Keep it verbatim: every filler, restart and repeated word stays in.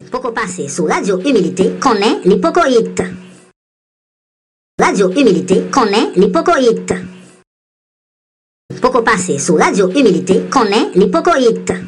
Poco passer sous Radio Humilité, connaît l'hypocoïte. Radio Humilité, connaît l'hypocoïte. Poco passer sous Radio Humilité, connaît l'hypocoïte.